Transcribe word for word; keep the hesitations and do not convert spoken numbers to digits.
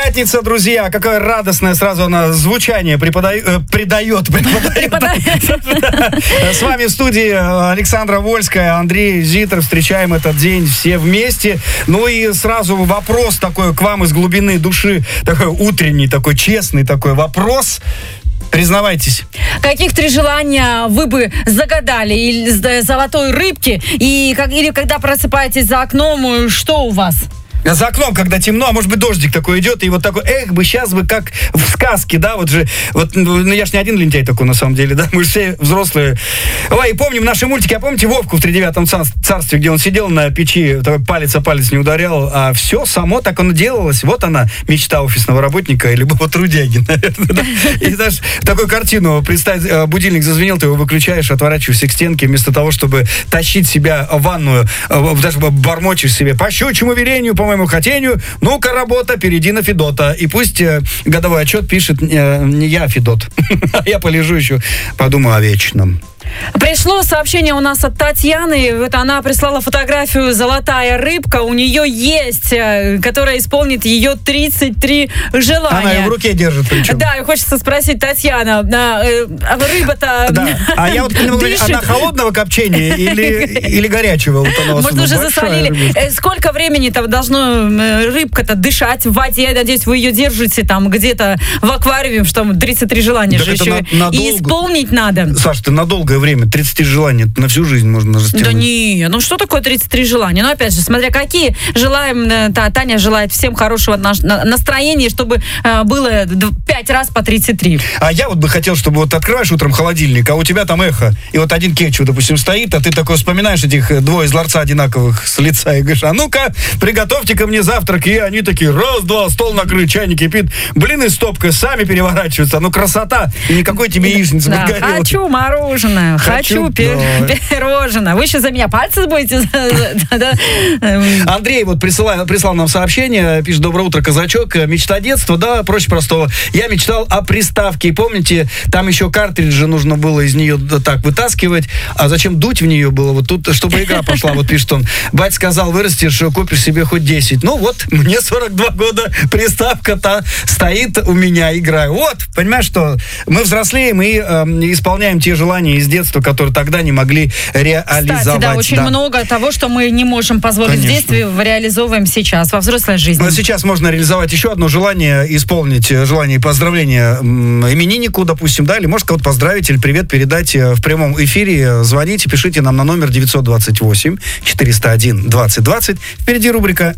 Пятница, друзья, какое радостное сразу она звучание преподает, э, придает, преподает. С вами в студии Александра Вольская, Андрей Зитер. Встречаем этот день все вместе. Ну и сразу вопрос такой к вам из глубины души, такой утренний, такой честный такой вопрос. Признавайтесь. Каких три желания вы бы загадали из золотой рыбки? И как, или когда просыпаетесь за окном, что у вас? За окном, когда темно, а может быть дождик такой идет, и вот такой, эх бы, сейчас бы, как в сказке, да, вот же, вот, ну, я ж не один лентяй такой, на самом деле, да, мы же все взрослые. Ой, и помним наши мультики, а помните Вовку в тридевятом царстве, где он сидел на печи, такой палец о палец не ударял, а все само так оно делалось, вот она, мечта офисного работника, или любого трудяги, наверное, да? И знаешь, такую картину, представь, будильник зазвенел, ты его выключаешь, отворачиваешься к стенке, вместо того, чтобы тащить себя в ванную, даже бормочешь себе, по щучьему верению, по моему хотению, ну-ка, работа, перейди на Федота. И пусть э, годовой отчет пишет э, не я, Федот. А я полежу еще, подумаю о вечном. Пришло сообщение у нас от Татьяны. Вот она прислала фотографию «Золотая рыбка». У нее есть, которая исполнит ее тридцать три желания. Она ее в руке держит причем. Да, и хочется спросить, Татьяна, а, а рыба-то да. А я вот понимаю, она холодного копчения или, или горячего? Вот может, уже засолили. Рыбка. Сколько времени там должно рыбка-то дышать в воде? Я надеюсь, вы ее держите там где-то в аквариуме, что тридцать три желания так же еще на, и исполнить надо. Саш, ты надолго время, тридцать три желания, на всю жизнь можно растянуть. Да не, ну что такое тридцать три желания? Ну опять же, смотря какие, желаем, та, Таня желает всем хорошего настроения, чтобы э, было пять раз по тридцать три. А я вот бы хотел, чтобы вот открываешь утром холодильник, а у тебя там эхо, и вот один кетчуп, допустим, стоит, а ты такой вспоминаешь этих двое из ларца одинаковых с лица и говоришь, а ну-ка, приготовьте ко мне завтрак, и они такие, раз-два, стол накрыт, чайник кипит, блины стопкой сами переворачиваются, ну красота, и никакой тебе яичницы да, подгорелой. Хочу мороженое. Хочу, Хочу пир- пирожное. Вы еще за меня пальцы будете? Андрей вот присылал, прислал нам сообщение, пишет: доброе утро, казачок. Мечта детства, да, проще простого. Я мечтал о приставке. И помните, там еще картриджи нужно было из нее так вытаскивать. А зачем дуть в нее было? Вот тут, чтобы игра пошла, вот пишет он. Бать сказал, вырастешь, купишь себе хоть десять. Ну вот, мне сорок два года, приставка-то стоит у меня, играю. Вот, понимаешь, что мы взрослеем и э, исполняем те желания из детства, которые тогда не могли реализовать. Кстати, да, очень да. много того, что мы не можем позволить Конечно. в детстве, реализовываем сейчас, во взрослой жизни. Но сейчас можно реализовать еще одно желание, исполнить желание и поздравление имениннику, допустим, да, или может кого-то поздравить или привет передать в прямом эфире. Звоните, пишите нам на номер девятьсот двадцать восемь четыреста один двадцать двадцать. Впереди рубрика